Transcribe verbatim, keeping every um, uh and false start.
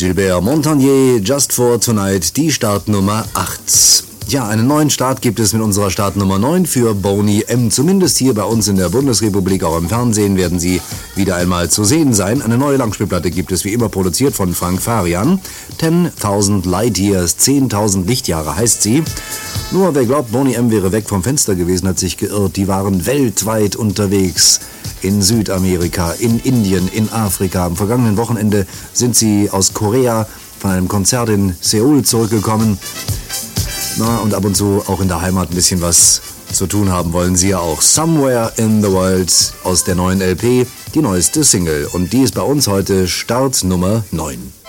Gilbert Montagnier, Just for Tonight, die Startnummer acht. Ja, einen neuen Start gibt es mit unserer Startnummer neun für Boney M. Zumindest hier bei uns in der Bundesrepublik, auch im Fernsehen werden sie wieder einmal zu sehen sein. Eine neue Langspielplatte gibt es wie immer produziert von Frank Farian. zehntausend Light Years, zehntausend Lichtjahre heißt sie. Nur wer glaubt, Boney M. wäre weg vom Fenster gewesen, hat sich geirrt. Die waren weltweit unterwegs. In Südamerika, in Indien, in Afrika. Am vergangenen Wochenende sind sie aus Korea von einem Konzert in Seoul zurückgekommen. Na, und ab und zu auch in der Heimat ein bisschen was zu tun haben wollen sie ja auch. Somewhere in the World aus der neuen L P, die neueste Single. Und die ist bei uns heute Startnummer neun.